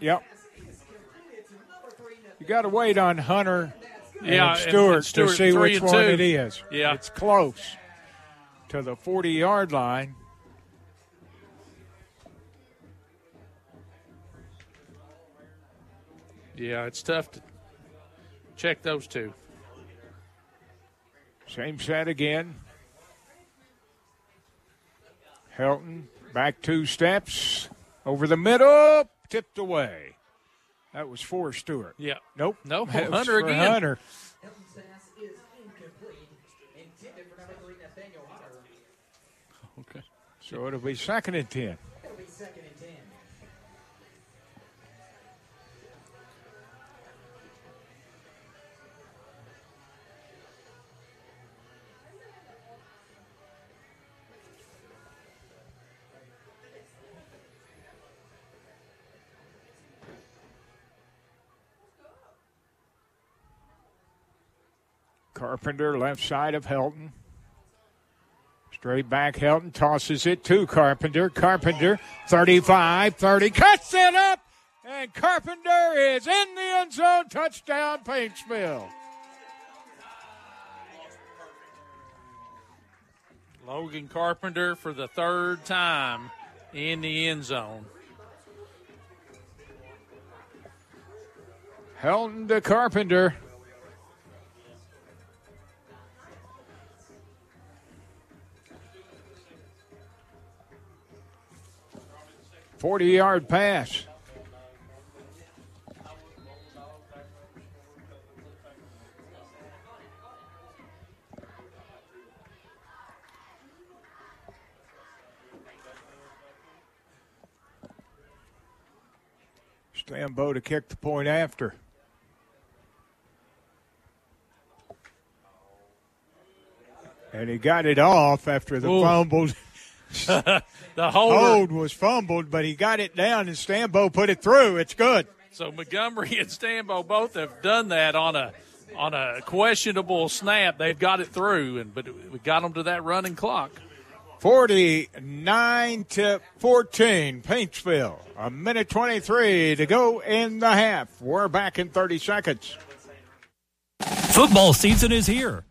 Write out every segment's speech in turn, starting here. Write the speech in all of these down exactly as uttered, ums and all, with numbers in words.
Yep. You got to wait on Hunter yeah, and Stewart, and, and Stewart to see which one two. it is. Yeah. It's close to the forty-yard line. Yeah, it's tough to check those two. Same set again. Helton back two steps. Over the middle. Tipped away. That was for Stewart. Yeah. Nope. Nope. That was Hunter for again. Hunter. Okay. So it'll be second and ten. It'll be second and ten. Carpenter, left side of Helton. Straight back, Helton tosses it to Carpenter. Carpenter, thirty-five, thirty, cuts it up, and Carpenter is in the end zone. Touchdown, Paintsville. Logan Carpenter for the third time in the end zone. Helton to Carpenter. forty-yard pass. Stambo to kick the point after. And he got it off after the Ooh. fumble. The holder. Hold was fumbled, but he got it down, and Stambo put it through. It's good. So Montgomery and Stambo both have done that on a on a questionable snap. They've got it through, and but we got them to that running clock. forty-nine to fourteen, Paintsville. A minute twenty-three to go in the half. We're back in thirty seconds. Football season is here.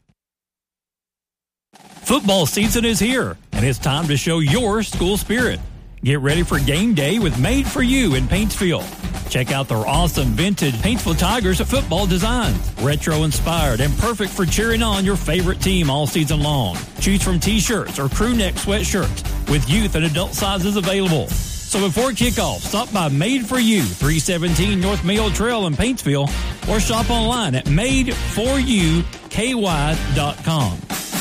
Football season is here, and it's time to show your school spirit. Get ready for game day with Made For You in Paintsville. Check out their awesome vintage Paintsville Tigers football designs. Retro-inspired and perfect for cheering on your favorite team all season long. Choose from T-shirts or crew neck sweatshirts with youth and adult sizes available. So before kickoff, stop by Made For You, three seventeen North Mayo Trail in Paintsville, or shop online at made for you k y dot com.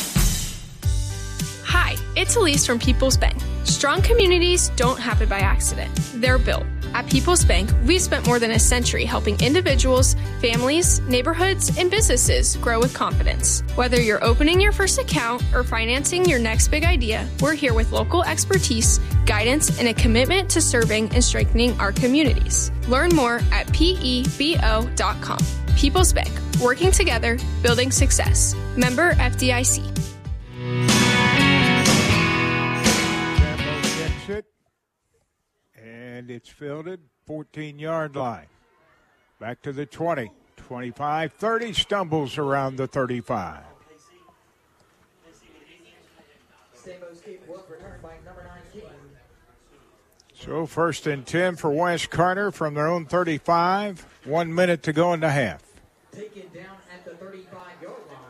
Hi, it's Elise from People's Bank. Strong communities don't happen by accident. They're built. At People's Bank, we've spent more than a century helping individuals, families, neighborhoods, and businesses grow with confidence. Whether you're opening your first account or financing your next big idea, we're here with local expertise, guidance, and a commitment to serving and strengthening our communities. Learn more at P E B O dot com. People's Bank, working together, building success. Member F D I C. It. And it's fielded, fourteen-yard line. Back to the twenty, twenty-five, thirty, stumbles around the thirty-five. So first and ten for West Carter from their own thirty-five. One minute to go in the half. Taken down at the thirty-five-yard line.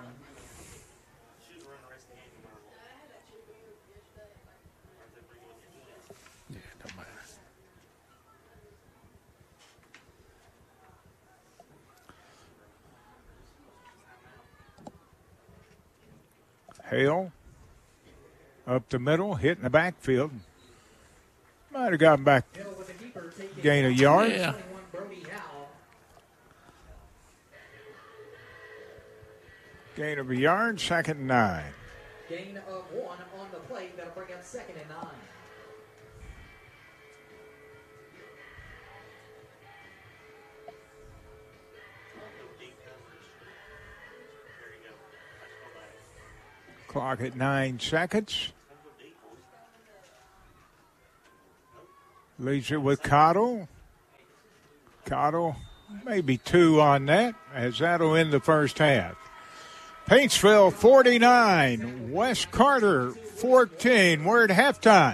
Hale up the middle, hitting the backfield. Might have gotten back, gain a yard. Yeah. Gain of a yard, second and nine. Gain of one on the play. That'll bring up second and nine. Clock at nine seconds. Leaves it with Cottle. Cottle, maybe two on that, as that'll end the first half. Paintsville forty-nine, West Carter fourteen. We're at halftime.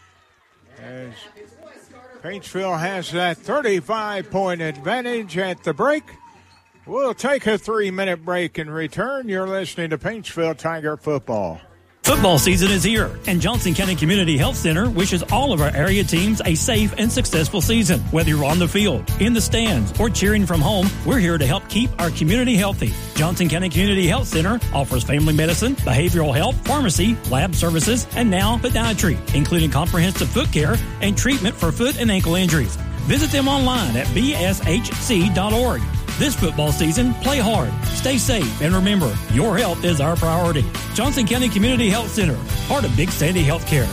As Paintsville has that thirty-five point advantage at the break. We'll take a three-minute break and return. You're listening to Paintsville Tiger Football. Football season is here, and Johnson County Community Health Center wishes all of our area teams a safe and successful season. Whether you're on the field, in the stands, or cheering from home, we're here to help keep our community healthy. Johnson County Community Health Center offers family medicine, behavioral health, pharmacy, lab services, and now podiatry, including comprehensive foot care and treatment for foot and ankle injuries. Visit them online at b s h c dot org. This football season, play hard, stay safe, and remember, your health is our priority. Johnson County Community Health Center, part of Big Sandy Healthcare.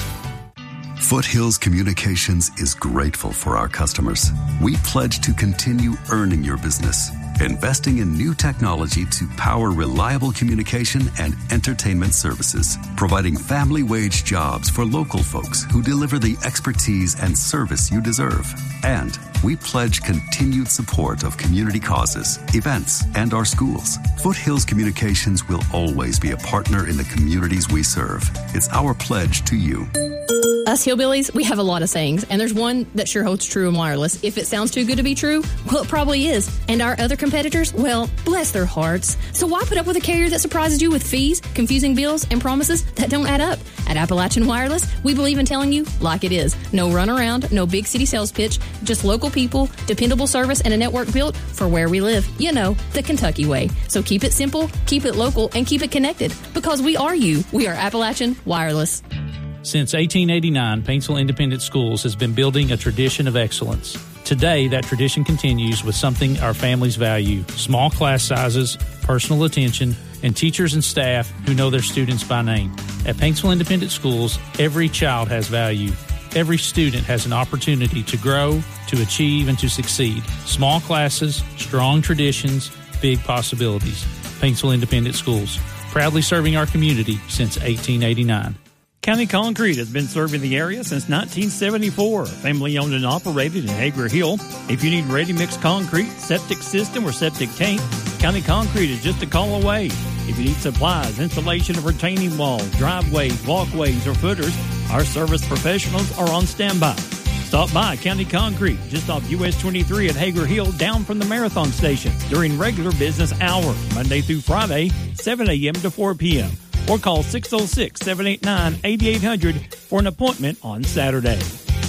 Foothills Communications is grateful for our customers. We pledge to continue earning your business, investing in new technology to power reliable communication and entertainment services, providing family wage jobs for local folks who deliver the expertise and service you deserve. And we pledge continued support of community causes, events, and our schools. Foothills Communications will always be a partner in the communities we serve. It's our pledge to you. Us hillbillies, we have a lot of sayings, and there's one that sure holds true in wireless. If it sounds too good to be true, well, it probably is. And our other competitors, well, bless their hearts. So why put up with a carrier that surprises you with fees, confusing bills, and promises that don't add up? At Appalachian Wireless, we believe in telling you like it is. No runaround, no big city sales pitch, just local people, dependable service, and a network built for where we live. You know, the Kentucky way. So keep it simple, keep it local, and keep it connected. Because we are you. We are Appalachian Wireless. Since eighteen eighty-nine, Paintsville Independent Schools has been building a tradition of excellence. Today, that tradition continues with something our families value: small class sizes, personal attention, and teachers and staff who know their students by name. At Paintsville Independent Schools, every child has value. Every student has an opportunity to grow, to achieve, and to succeed. Small classes, strong traditions, big possibilities. Paintsville Independent Schools, proudly serving our community since eighteen eighty-nine. County Concrete has been serving the area since nineteen seventy-four. Family owned and operated in Hager Hill. If you need ready-mix concrete, septic system, or septic tank, County Concrete is just a call away. If you need supplies, installation of retaining walls, driveways, walkways, or footers, our service professionals are on standby. Stop by County Concrete, just off U S twenty-three at Hager Hill, down from the Marathon Station, during regular business hours, Monday through Friday, seven a.m. to four p.m. Or call six oh six, seven eight nine, eight eight hundred for an appointment on Saturday.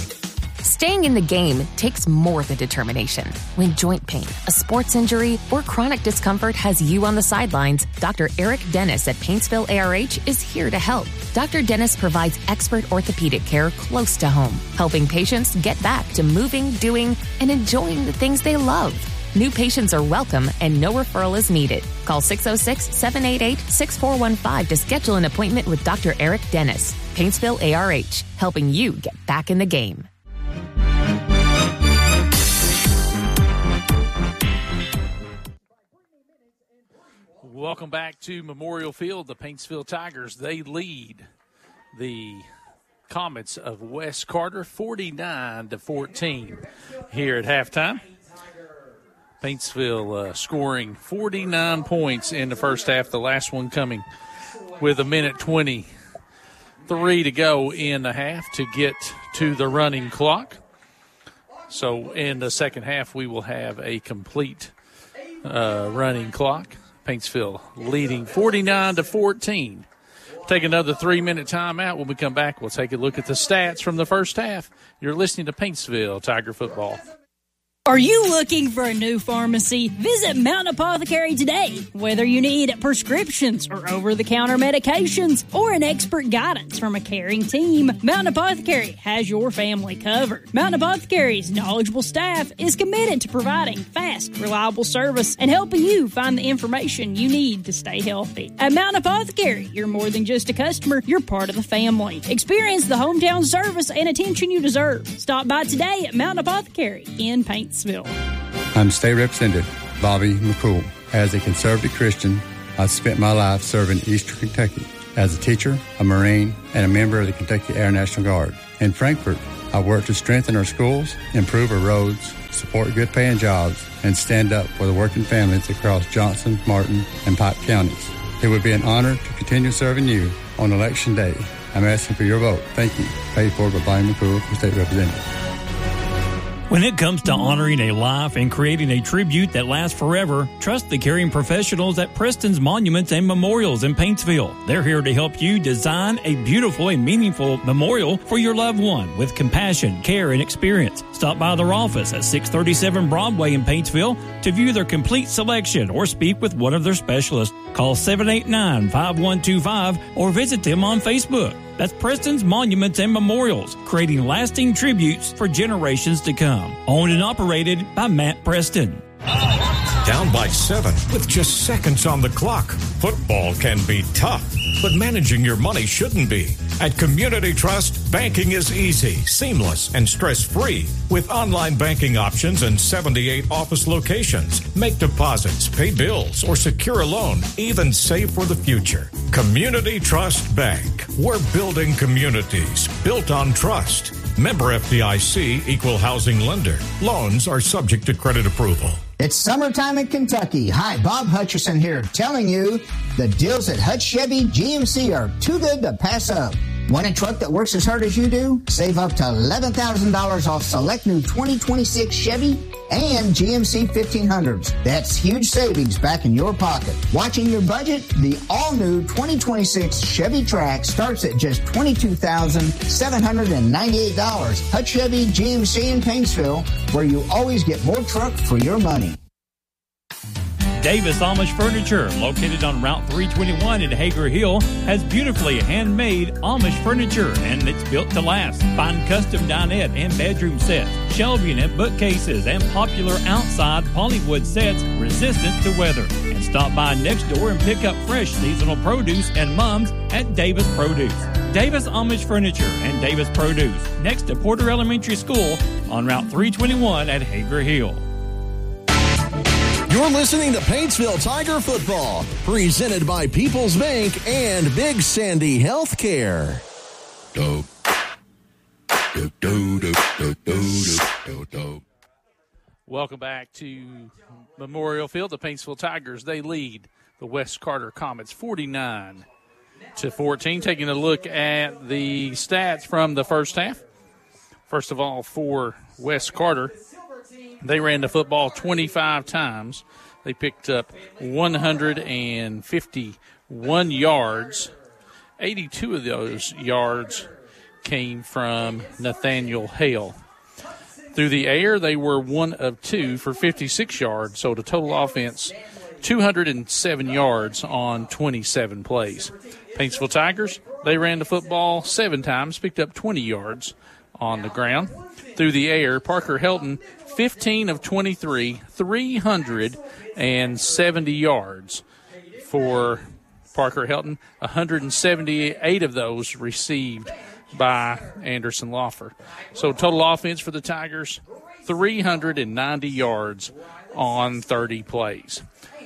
Staying in the game takes more than determination. When joint pain, a sports injury, or chronic discomfort has you on the sidelines, Doctor Eric Dennis at Paintsville A R H is here to help. Doctor Dennis provides expert orthopedic care close to home, helping patients get back to moving, doing, and enjoying the things they love. New patients are welcome and no referral is needed. Call six oh six, seven eight eight, six four one five to schedule an appointment with Doctor Eric Dennis. Paintsville A R H, helping you get back in the game. Welcome back to Memorial Field. The Paintsville Tigers, they lead the Comets of West Carter forty-nine to fourteen here at halftime. Paintsville uh, scoring forty-nine points in the first half, the last one coming with a minute twenty-three to go in the half to get to the running clock. So in the second half, we will have a complete uh, running clock. Paintsville leading forty-nine to fourteen. Take another three-minute timeout. When we come back, we'll take a look at the stats from the first half. You're listening to Paintsville Tiger Football. Are you looking for a new pharmacy? Visit Mountain Apothecary today. Whether you need prescriptions or over-the-counter medications or an expert guidance from a caring team, Mountain Apothecary has your family covered. Mountain Apothecary's knowledgeable staff is committed to providing fast, reliable service and helping you find the information you need to stay healthy. At Mountain Apothecary, you're more than just a customer, you're part of the family. Experience the hometown service and attention you deserve. Stop by today at Mountain Apothecary in Paintsville. I'm State Representative Bobby McCool. As a conservative Christian, I've spent my life serving Eastern Kentucky as a teacher, a Marine, and a member of the Kentucky Air National Guard. In Frankfort, I work to strengthen our schools, improve our roads, support good paying jobs, and stand up for the working families across Johnson, Martin, and Pike counties. It would be an honor to continue serving you on Election Day. I'm asking for your vote. Thank you. Paid for by Bobby McCool, for State Representative. When it comes to honoring a life and creating a tribute that lasts forever, trust the caring professionals at Preston's Monuments and Memorials in Paintsville. They're here to help you design a beautiful and meaningful memorial for your loved one with compassion, care, and experience. Stop by their office at six thirty-seven Broadway in Paintsville to view their complete selection or speak with one of their specialists. Call seven eight nine, five one two five or visit them on Facebook. That's Preston's Monuments and Memorials, creating lasting tributes for generations to come. Owned and operated by Matt Preston. Down by seven with just seconds on the clock. Football can be tough, but managing your money shouldn't be. At Community Trust, banking is easy, seamless, and stress-free with online banking options and seventy-eight office locations. Make deposits, pay bills, or secure a loan, even save for the future. Community Trust Bank. We're building communities built on trust. Member F D I C, Equal Housing Lender. Loans are subject to credit approval. It's summertime in Kentucky. Hi, Bob Hutcherson here, telling you the deals at Hutch Chevy G M C are too good to pass up. Want a truck that works as hard as you do? Save up to eleven thousand dollars off select new twenty twenty-six Chevy and G M C fifteen hundreds. That's huge savings back in your pocket. Watching your budget? The all-new twenty twenty-six Chevy Trax starts at just twenty-two thousand seven hundred ninety-eight dollars. Hutch Chevy G M C in Paintsville, where you always get more truck for your money. Davis Amish Furniture, located on Route three twenty-one in Hager Hill, has beautifully handmade Amish furniture, and it's built to last. Find custom dinette and bedroom sets, shelving and bookcases, and popular outside polywood sets resistant to weather. And stop by next door and pick up fresh seasonal produce and mums at Davis Produce. Davis Amish Furniture and Davis Produce, next to Porter Elementary School on Route three twenty-one at Hager Hill. You're listening to Paintsville Tiger Football, presented by People's Bank and Big Sandy Healthcare. Dope. Dope, dope, dope, dope, dope, dope. Welcome back to Memorial Field. The Paintsville Tigers, they lead the West Carter Comets forty-nine to fourteen. Taking a look at the stats from the first half. First of all, for West Carter, they ran the football twenty-five times. They picked up one hundred fifty-one yards. eighty-two of those yards came from Nathaniel Hale. Through the air, they were one of two for fifty-six yards, so the total offense, two hundred seven yards on twenty-seven plays. Paintsville Tigers, they ran the football seven times, picked up twenty yards on the ground. Through the air, Parker Helton, fifteen of twenty-three, three hundred seventy yards for Parker Helton. one hundred seventy-eight of those received by Anderson Lawfer. So total offense for the Tigers, three hundred ninety yards on thirty plays.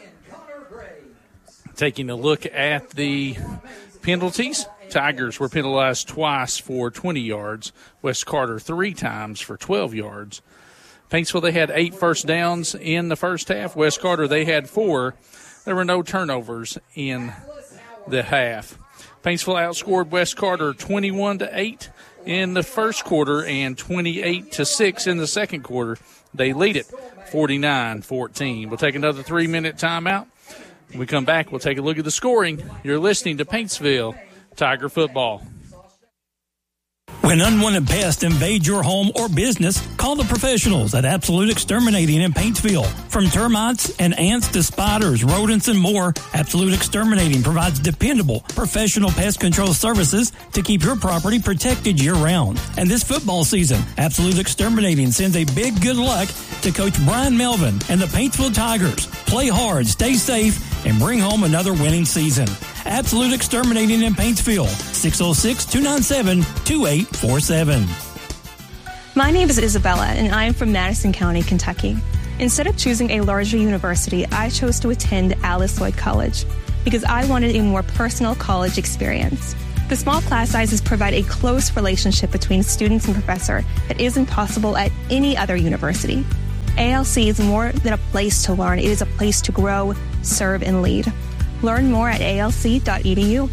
Taking a look at the penalties, Tigers were penalized twice for twenty yards. West Carter three times for twelve yards. Paintsville, they had eight first downs in the first half. West Carter, they had four. There were no turnovers in the half. Paintsville outscored West Carter twenty-one to eight in the first quarter and twenty-eight to six in the second quarter. They lead it forty-nine fourteen. We'll take another three-minute timeout. When we come back, we'll take a look at the scoring. You're listening to Paintsville Tiger Football. When unwanted pests invade your home or business, call the professionals at Absolute Exterminating in Paintsville. From termites and ants to spiders, rodents, and more, Absolute Exterminating provides dependable, professional pest control services to keep your property protected year-round. And this football season, Absolute Exterminating sends a big good luck to Coach Brian Melvin and the Paintsville Tigers. Play hard, stay safe, and bring home another winning season. Absolute Exterminating in Paintsville, six oh six, two nine seven, two eight four seven. My name is Isabella, and I am from Madison County, Kentucky. Instead of choosing a larger university, I chose to attend Alice Lloyd College because I wanted a more personal college experience. The small class sizes provide a close relationship between students and professor that isn't possible at any other university. A L C is more than a place to learn. It is a place to grow, serve, and lead. Learn more at A L C dot E D U.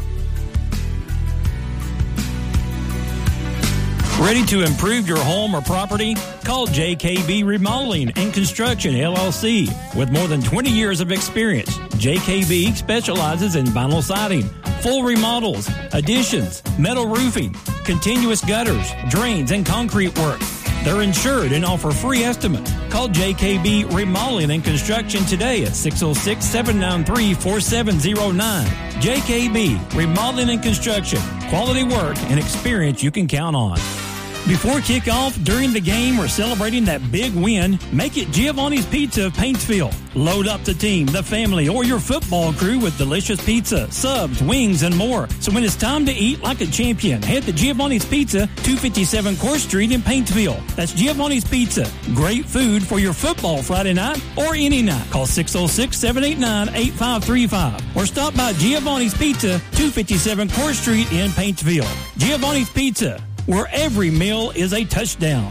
Ready to improve your home or property? Call J K B Remodeling and Construction, L L C. With more than twenty years of experience, J K B specializes in vinyl siding, full remodels, additions, metal roofing, continuous gutters, drains, and concrete work. They're insured and offer free estimates. Call J K B Remodeling and Construction today at six oh six, seven nine three, four seven oh nine. J K B Remodeling and Construction. Quality work and experience you can count on. Before kickoff, during the game, or celebrating that big win, make it Giovanni's Pizza of Paintsville. Load up the team, the family, or your football crew with delicious pizza, subs, wings, and more. So when it's time to eat like a champion, head to Giovanni's Pizza, two fifty-seven Court Street in Paintsville. That's Giovanni's Pizza. Great food for your football Friday night or any night. Call six oh six, seven eight nine, eight five three five or stop by Giovanni's Pizza, two fifty-seven Court Street in Paintsville. Giovanni's Pizza, where every meal is a touchdown.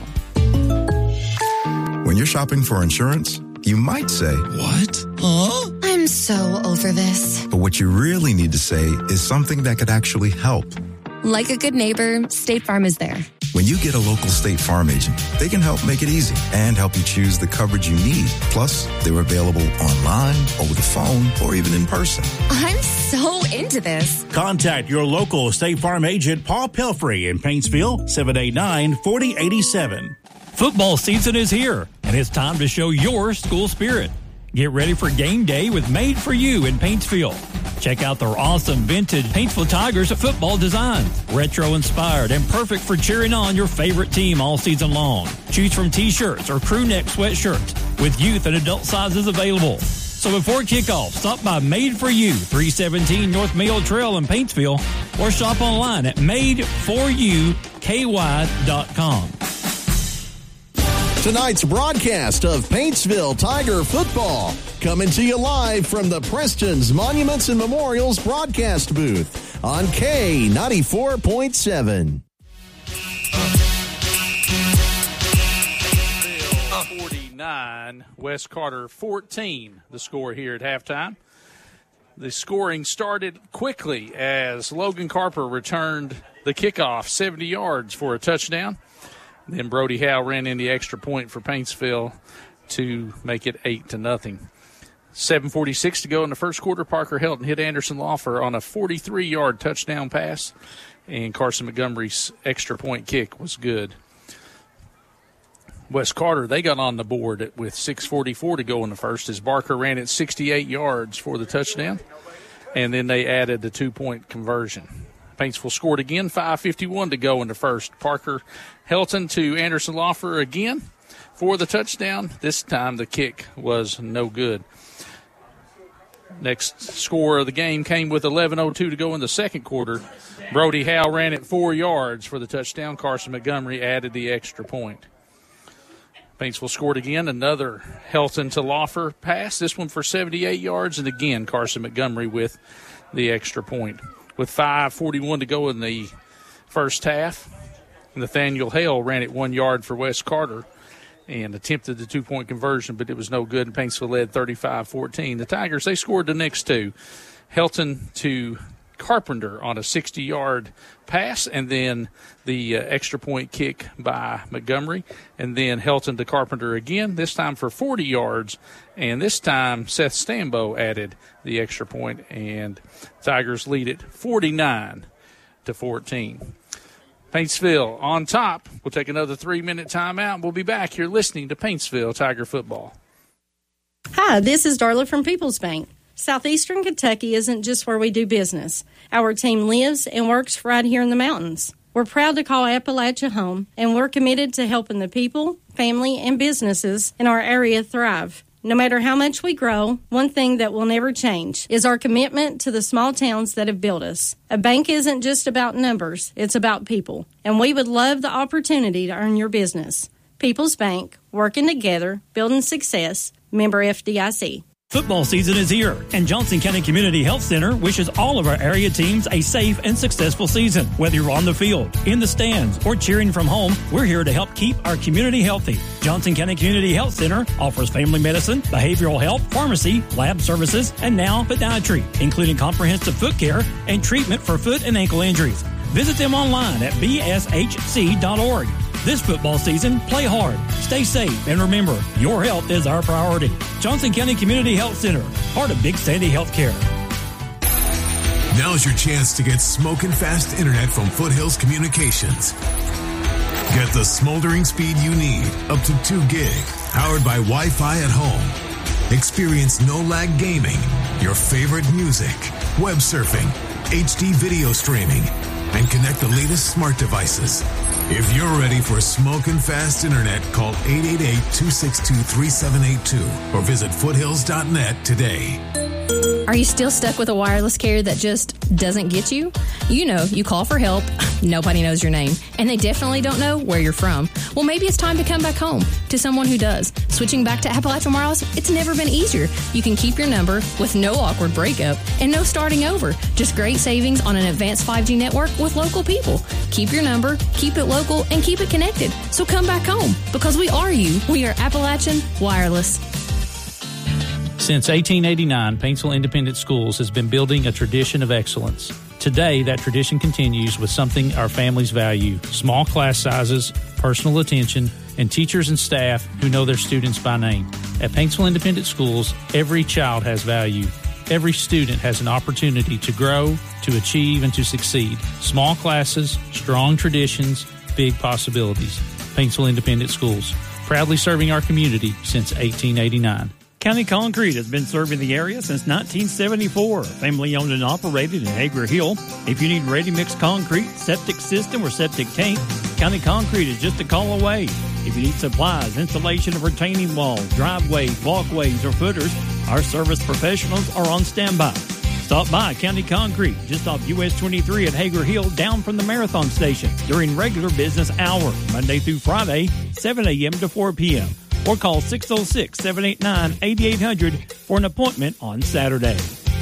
When you're shopping for insurance, you might say, "What? Huh?" I'm so over this. But what you really need to say is something that could actually help. Like a good neighbor, State Farm is there. When you get a local State Farm agent, they can help make it easy and help you choose the coverage you need. Plus, they're available online, over the phone, or even in person. I'm so into this. Contact your local State Farm agent, Paul Pelfrey, in Paintsville, seven eight nine, four oh eight seven. Football season is here, and it's time to show your school spirit. Get ready for game day with Made for You in Paintsville. Check out their awesome vintage Paintsville Tigers football designs. Retro-inspired and perfect for cheering on your favorite team all season long. Choose from T-shirts or crew neck sweatshirts with youth and adult sizes available. So before kickoff, stop by Made for You, three seventeen North Mayo Trail in Paintsville, or shop online at made for you k y dot com. Tonight's broadcast of Paintsville Tiger football coming to you live from the Preston's Monuments and Memorials broadcast booth on K ninety-four point seven. forty-nine, West Carter fourteen, the score here at halftime. The scoring started quickly as Logan Carper returned the kickoff seventy yards for a touchdown. Then Brody Howe ran in the extra point for Paintsville to make it eight to nothing. seven forty-six to go in the first quarter. Parker Helton hit Anderson Laufer on a forty-three-yard touchdown pass, and Carson Montgomery's extra point kick was good. West Carter, they got on the board with six forty-four to go in the first as Barker ran it sixty-eight yards for the touchdown, and then they added the two-point conversion. Paintsville scored again, five fifty-one to go in the first. Parker Helton to Anderson Laufer again for the touchdown. This time the kick was no good. Next score of the game came with eleven oh two to go in the second quarter. Brody Howe ran it four yards for the touchdown. Carson Montgomery added the extra point. Paintsville scored again, another Helton to Laufer pass, this one for seventy-eight yards, and again Carson Montgomery with the extra point. With five forty-one to go in the first half, Nathaniel Hale ran it one yard for West Carter and attempted the two-point conversion, but it was no good, and Paintsville led thirty-five fourteen. The Tigers, they scored the next two. Helton to Carpenter on a sixty-yard pass, and then the uh, extra point kick by Montgomery, and then Helton to Carpenter again, this time for forty yards, and this time Seth Stambo added the extra point, and Tigers lead it forty-nine to fourteen. Paintsville on top. We'll take another three-minute timeout. We'll be back. You're listening to Paintsville Tiger Football. Hi, this is Darla from People's Bank. Southeastern Kentucky isn't just where we do business. Our team lives and works right here in the mountains. We're proud to call Appalachia home, and we're committed to helping the people, family, and businesses in our area thrive. No matter how much we grow, one thing that will never change is our commitment to the small towns that have built us. A bank isn't just about numbers, it's about people, and we would love the opportunity to earn your business. People's Bank, working together, building success, member F D I C. Football season is here, and Johnson County Community Health Center wishes all of our area teams a safe and successful season. Whether you're on the field, in the stands, or cheering from home, we're here to help keep our community healthy. Johnson County Community Health Center offers family medicine, behavioral health, pharmacy, lab services, and now podiatry, including comprehensive foot care and treatment for foot and ankle injuries. Visit them online at b s h c dot org. This football season, play hard, stay safe, and remember, your health is our priority. Johnson County Community Health Center, part of Big Sandy Healthcare. Now's your chance to get smoking fast internet from Foothills Communications. Get the smoldering speed you need, up to two gig, powered by Wi-Fi at home. Experience no-lag gaming, your favorite music, web surfing, H D video streaming, and connect the latest smart devices. If you're ready for smoking fast internet, call eight eight eight, two six two, three seven eight two or visit foothills dot net today. Are you still stuck with a wireless carrier that just doesn't get you? You know, you call for help, nobody knows your name, and they definitely don't know where you're from. Well, maybe it's time to come back home to someone who does. Switching back to Appalachian Wireless, it's never been easier. You can keep your number with no awkward breakup and no starting over. Just great savings on an advanced five G network with local people. Keep your number, keep it local, and keep it connected. So come back home, because we are you. We are Appalachian Wireless. Since eighteen eighty-nine, Paintsville Independent Schools has been building a tradition of excellence. Today, that tradition continues with something our families value: small class sizes, personal attention, and teachers and staff who know their students by name. At Paintsville Independent Schools, every child has value. Every student has an opportunity to grow, to achieve, and to succeed. Small classes, strong traditions, big possibilities. Paintsville Independent Schools, proudly serving our community since eighteen eighty-nine. County Concrete has been serving the area since nineteen seventy-four. Family owned and operated in Hager Hill. If you need ready-mix concrete, septic system, or septic tank, County Concrete is just a call away. If you need supplies, installation of retaining walls, driveways, walkways, or footers, our service professionals are on standby. Stop by County Concrete, just off U S twenty-three at Hager Hill, down from the Marathon Station, during regular business hours, Monday through Friday, seven a.m. to four p.m. Or call six oh six, seven eight nine, eight eight hundred for an appointment on Saturday.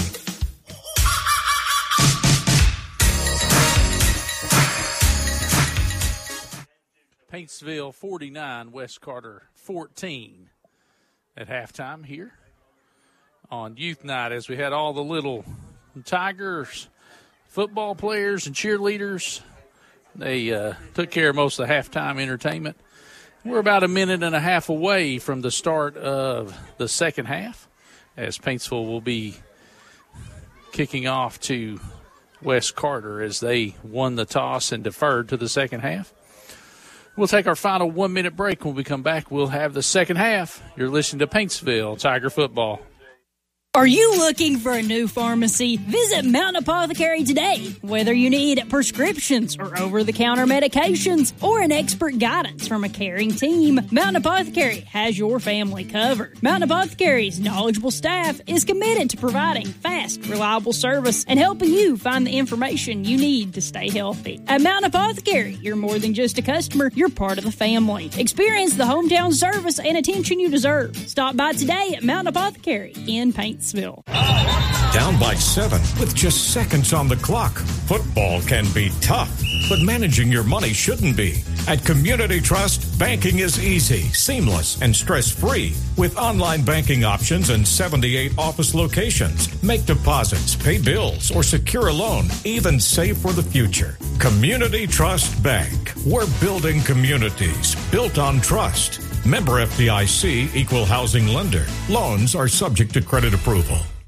Paintsville forty-nine, West Carter fourteen at halftime here on Youth Night, as we had all the little Tigers football players and cheerleaders. They uh, took care of most of the halftime entertainment. We're about a minute and a half away from the start of the second half, as Paintsville will be kicking off to West Carter as they won the toss and deferred to the second half. We'll take our final one-minute break. When we come back, we'll have the second half. You're listening to Paintsville Tiger Football. Are you looking for a new pharmacy? Visit Mountain Apothecary today. Whether you need prescriptions or over-the-counter medications or an expert guidance from a caring team, Mountain Apothecary has your family covered. Mountain Apothecary's knowledgeable staff is committed to providing fast, reliable service and helping you find the information you need to stay healthy. At Mountain Apothecary, you're more than just a customer, you're part of the family. Experience the hometown service and attention you deserve. Stop by today at Mountain Apothecary in Paintsville. Down by seven with just seconds on the clock. Football can be tough, but managing your money shouldn't be. At Community Trust, banking is easy, seamless, and stress-free. With online banking options and seventy-eight office locations, make deposits, pay bills, or secure a loan, even save for the future. Community Trust Bank. We're building communities built on trust. Member F D I C, Equal Housing Lender. Loans are subject to credit approval.